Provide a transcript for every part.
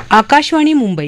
आकाशवाणी मुंबई.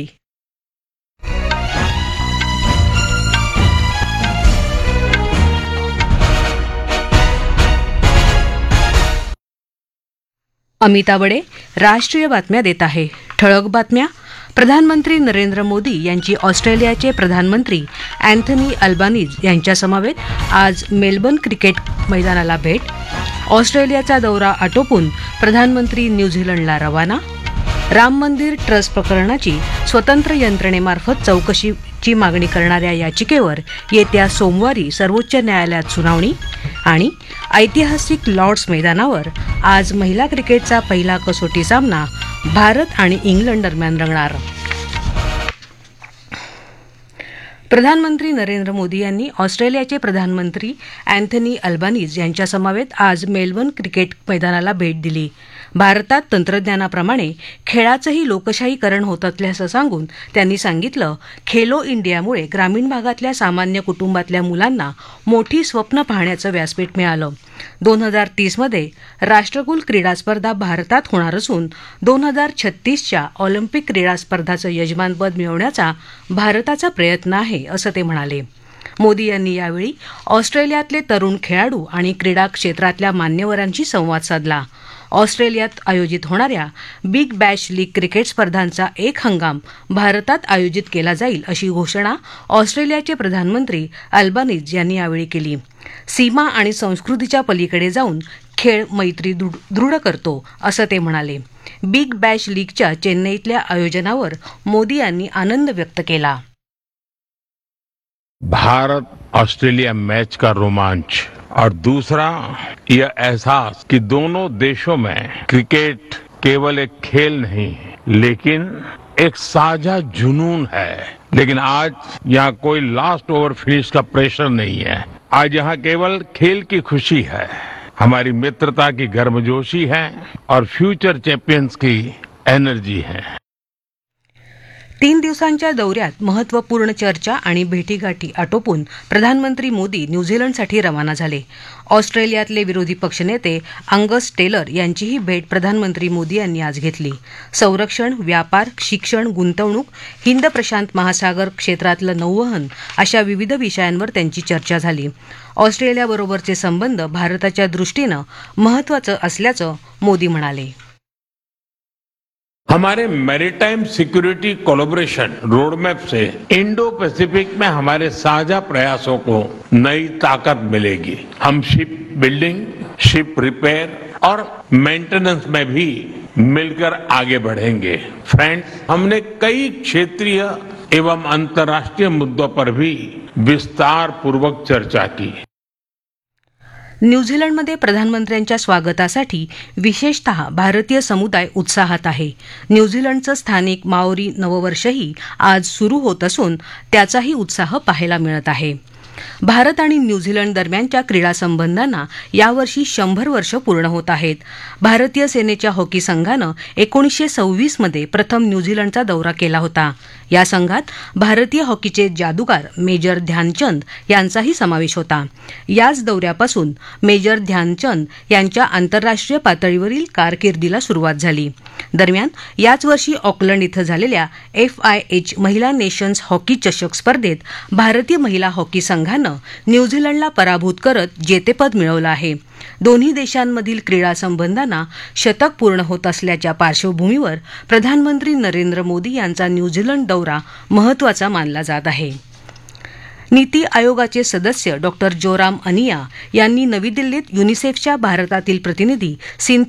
अमिता बडे राष्ट्रीय बातम्या देत आहे. ठळक बातम्या. प्रधानमंत्री नरेंद्र मोदी यांची ऑस्ट्रेलियाचे प्रधानमंत्री अँथनी अल्बानीज यांच्यासमवेत आज मेलबर्न क्रिकेट मैदानाला भेट. ऑस्ट्रेलियाचा दौरा आटोपून प्रधानमंत्री न्यूझीलंडला रवाना. राम मंदिर ट्रस्ट प्रकरणाची स्वतंत्र यंत्रणेमार्फत चौकशीची मागणी करणाऱ्या याचिकेवर येत्या सोमवारी सर्वोच्च न्यायालयात सुनावणी. आणि ऐतिहासिक लॉर्ड्स मैदानावर आज महिला क्रिकेटचा पहिला कसोटी सामना भारत आणि इंग्लंड दरम्यान रंगणार. प्रधानमंत्री नरेंद्र मोदी यांनी ऑस्ट्रेलियाचे प्रधानमंत्री अँथनी अल्बानीज यांच्यासमवेत आज मेलबर्न क्रिकेट मैदानाला भेट दिली. भारतात तंत्रज्ञानाप्रमाणे खेळाचंही लोकशाहीकरण होत असल्याचं सांगून त्यांनी सांगितलं, खेलो इंडियामुळे ग्रामीण भागातल्या सामान्य कुटुंबातल्या मुलांना मोठी स्वप्न पाहण्याचं व्यासपीठ मिळालं. 2030मध्ये राष्ट्रकुल क्रीडा स्पर्धा भारतात होणार असून 2036च्या ऑलिम्पिक क्रीडा स्पर्धाचं यजमानपद मिळवण्याचा भारताचा प्रयत्न आहे, असं ते म्हणाले. मोदी यांनी यावेळी ऑस्ट्रेलियातले तरुण खेळाडू आणि क्रीडा क्षेत्रातल्या मान्यवरांशी संवाद साधला. ऑस्ट्रेलियात आयोजित होणाऱ्या बिग बॅश लीग क्रिकेट स्पर्धांचा एक हंगाम भारतात आयोजित केला जाईल, अशी घोषणा ऑस्ट्रेलियाचे प्रधानमंत्री अल्बानीज यांनी यावेळी केली. सीमा आणि संस्कृतीच्या पलीकडे जाऊन खेळ मैत्री दृढ करतो, असं ते म्हणाले. बिग बॅश लीगच्या चेन्नईतल्या आयोजनावर मोदी यांनी आनंद व्यक्त केला. भारत ऑस्ट्रेलिया मैच का रोमांच और दूसरा यह एहसास कि दोनों देशों में क्रिकेट केवल एक खेल नहीं लेकिन एक साझा जुनून है. लेकिन आज यहाँ कोई लास्ट ओवर फिनिश का प्रेशर नहीं है. आज यहाँ केवल खेल की खुशी है, हमारी मित्रता की गर्मजोशी है और फ्यूचर चैंपियंस की एनर्जी है. 3 दिवसांच्या दौऱ्यात महत्त्वपूर्ण चर्चा आणि भेटीगाठी आटोपून प्रधानमंत्री मोदी न्यूझीलंडसाठी रवाना झाले. ऑस्ट्रेलियातले विरोधी पक्षनेते अंगस टेलर यांचीही भेट प्रधानमंत्री मोदी यांनी आज घेतली. संरक्षण, व्यापार, शिक्षण, गुंतवणूक, हिंद प्रशांत महासागर क्षेत्रातलं नौवहन अशा विविध विषयांवर त्यांची चर्चा झाली. ऑस्ट्रेलियाबरोबरचे संबंध भारताच्या दृष्टीनं महत्त्वाचं असल्याचं मोदी म्हणाले. हमारे मैरीटाइम सिक्योरिटी कोलैबोरेशन रोडमैप से इंडो पैसिफिक में हमारे साझा प्रयासों को नई ताकत मिलेगी. हम शिप बिल्डिंग, शिप रिपेयर और मेंटेनेंस में भी मिलकर आगे बढ़ेंगे. फ्रेंड्स, हमने कई क्षेत्रीय एवं अंतर्राष्ट्रीय मुद्दों पर भी विस्तार पूर्वक चर्चा की. न्यूझीलंडमध्ये प्रधानमंत्र्यांच्या स्वागतासाठी विशेषतः भारतीय समुदाय उत्साहात आहे. न्यूझीलंडचं स्थानिक माओरी नववर्षही आज सुरू होत असून त्याचाही उत्साह पाहायला मिळत आहे. भारत आणि न्यूझीलंड दरम्यानच्या क्रीडा संबंधांना यावर्षी 100 वर्ष पूर्ण होत आहेत. भारतीय सेनेच्या हॉकी संघानं 1926मध्ये प्रथम न्यूझीलंडचा दौरा केला होता. या संघात भारतीय हॉकीचे जादूगार मेजर ध्यानचंद यांचाही समावेश होता. याच दौऱ्यापासून मेजर ध्यानचंद यांच्या आंतरराष्ट्रीय पातळीवरील कारकिर्दीला सुरुवात झाली. दरम्यान याच वर्षी ऑकलंड इथं झालेल्या FIH महिला नेशन्स हॉकी चषक स्पर्धेत भारतीय महिला हॉकी संघानं न्यूझीलंडला पराभूत करत जेतेपद मिळवलं आहे. दोन्ही देशांमधील क्रीडा संबंधांना शतक पूर्ण होत असल्याच्या पार्श्वभूमीवर प्रधानमंत्री नरेंद्र मोदी यांचा न्यूझीलंड दौरा महत्त्वाचा मानला जात आहे. नीती आयोगाचे सदस्य डॉ. जोराम अनिया यांनी नवी दिल्लीत युनिसेफच्या भारतातील प्रतिनिधी